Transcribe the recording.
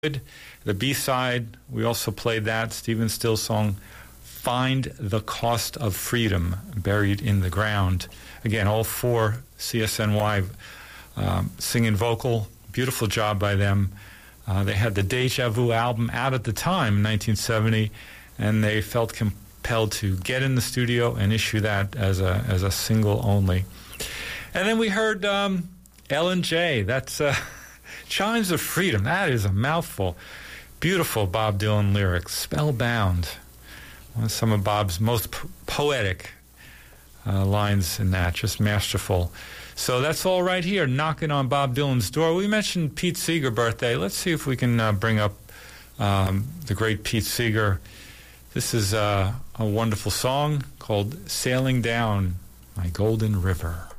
The B-side, we also played that Stephen Stills song, Find the Cost of Freedom, Buried in the Ground. Again, all four CSNY singing vocal. Beautiful job by them. They had the Deja Vu album out at the time in 1970, and they felt compelled to get in the studio and issue that as a single only. And then we heard Ellen J. That's Chimes of Freedom. That is a mouthful. Beautiful Bob Dylan lyrics. Spellbound. One of some of Bob's most poetic lines in that. Just masterful. So that's all right here, knocking on Bob Dylan's door. We mentioned Pete Seeger birthday. Let's see if we can bring up the great Pete Seeger. This is a wonderful song called Sailing Down My Golden River.